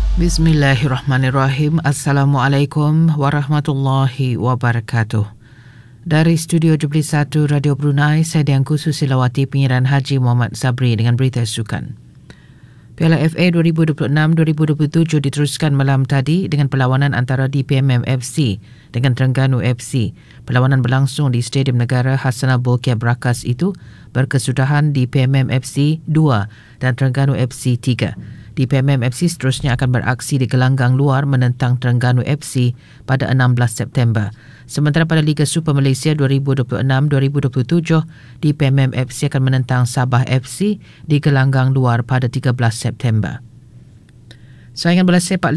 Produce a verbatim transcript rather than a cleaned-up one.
Bismillahirrahmanirrahim. Assalamualaikum warahmatullahi wabarakatuh. Dari Studio tujuh puluh satu Radio Brunei, saya Diangku Susilawati, penyiaran Haji Muhammad Sabri dengan berita sukan. Piala F A dua ribu dua puluh enam dua ribu dua puluh tujuh diteruskan malam tadi dengan perlawanan antara D P M M F C dengan Terengganu F C. Perlawanan berlangsung di Stadium Negara Hassanal Bolkiah Berakas itu berkesudahan D P M M F C dua dan Terengganu F C tiga. D P M M F C seterusnya akan beraksi di gelanggang luar menentang Terengganu F C pada enam belas September. Sementara pada Liga Super Malaysia dua ribu dua puluh enam dua ribu dua puluh tujuh, D P M M F C akan menentang Sabah F C di gelanggang luar pada tiga belas September. Saingan bola sepak